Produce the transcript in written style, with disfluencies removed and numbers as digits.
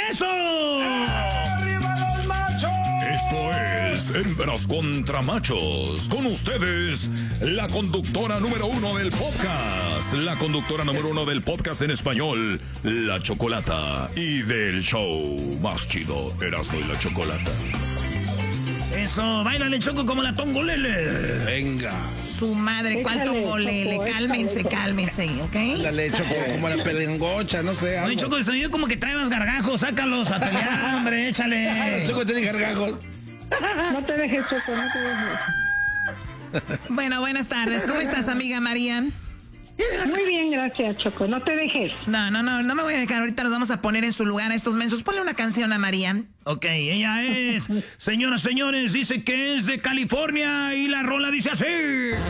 ¡Eso! ¡Arriba los machos! Esto es Hembras contra Machos. Con ustedes, la conductora número 1 del podcast. La conductora número 1 del podcast en español, La Chocolata. Y del show más chido, Erasmo y la Chocolata. Eso, báilale, Choco, como la tongolele. Venga. Su madre, ¿cuál tongolele? Cálmense, ¿ok? Dale, Choco, como la pelengocha, no sé. Oye, Choco, yo como que traebas gargajos, sácalos a pelear, hombre, échale. Choco, tiene gargajos. No te dejes, Choco, no te dejes. Bueno, buenas tardes. ¿Cómo estás, amiga María? Muy bien, gracias, Choco. No te dejes. No me voy a dejar. Ahorita los vamos a poner en su lugar a estos mensos. Ponle una canción a María. Ok, ella es, señoras, señores, dice que es de California y la rola dice así.